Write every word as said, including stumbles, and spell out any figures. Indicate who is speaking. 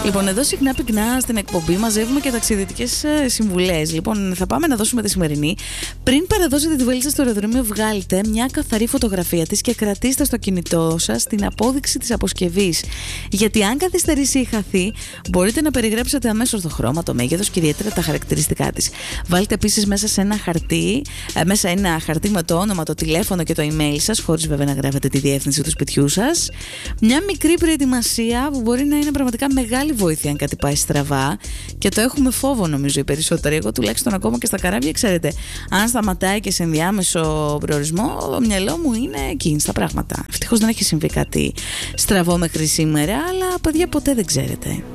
Speaker 1: Λοιπόν, εδώ συχνά πυκνά στην εκπομπή μαζεύουμε και ταξιδιωτικές συμβουλές. Λοιπόν, θα πάμε να δώσουμε τη σημερινή. Πριν παραδώσετε τη βαλίτσα στο αεροδρόμιο, βγάλτε μια καθαρή φωτογραφία της και κρατήστε στο κινητό σας την απόδειξη της αποσκευής. Γιατί αν καθυστερήσει ή χαθεί, μπορείτε να περιγράψετε αμέσως το χρώμα, το μέγεθος και ιδιαίτερα τα χαρακτηριστικά της. Βάλτε επίσης μέσα σε ένα χαρτί, μέσα ένα χαρτί με το όνομα, το τηλέφωνο και το email σας, χωρίς βέβαια να γράφετε τη διεύθυνση του σπιτιού σας. Μια μικρή προετοιμασία που μπορεί να είναι πραγματικά μεγάλη βοήθεια αν κάτι πάει στραβά, και το έχουμε φόβο νομίζω οι περισσότεροι. Εγώ τουλάχιστον ακόμα και στα καράβια, ξέρετε, αν σταματάει και σε ενδιάμεσο προορισμό, το μυαλό μου είναι εκεί στα πράγματα. Ευτυχώς δεν έχει συμβεί κάτι στραβό μέχρι σήμερα, αλλά παιδιά ποτέ δεν ξέρετε.